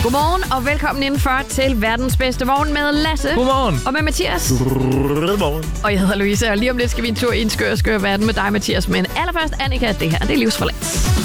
Godmorgen og velkommen indenfor til verdens bedste morgen med Lasse. Godmorgen. Og med Mathias. Godmorgen. Og jeg hedder Louise, og lige om lidt skal vi en tur i en skør verden med dig, Mathias. Men allerførst, Annika, det her det er livsforladt.